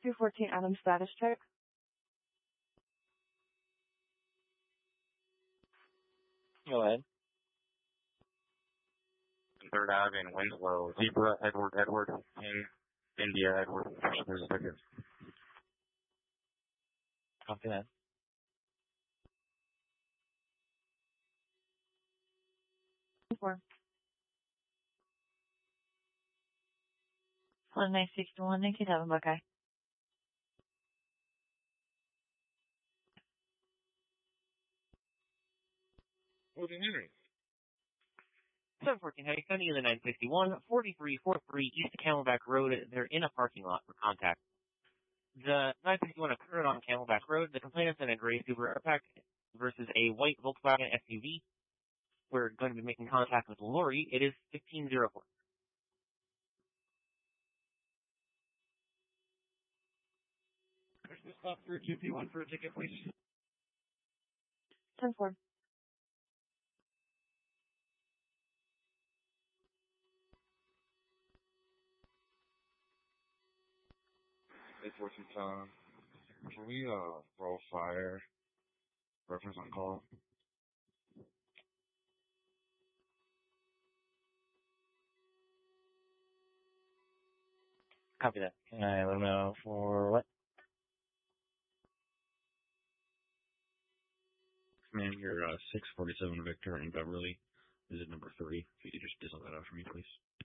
214 Adam status check. Go ahead. 3rd Ave in Winslow. Zebra, Edward, in India, Edward. There's a ticket. Copy that. Four. On 961, 19 Buckeye. William Henry. 714 Henry, County in the 961, 4343 East Camelback Road. They're in a parking lot for contact. The 961 occurred on Camelback Road. The complainant's in a gray Subaru Airpack versus a white Volkswagen SUV. We're going to be making contact with the lorry. It is 1504. There's stop for 2P1 for a ticket, please. 10-4. Tom. Can we roll fire? Reference on call. Copy that. Can I let them know for what? Man, you're 647 Victor in Beverly. Is it number 3? If you could just dial that out for me, please.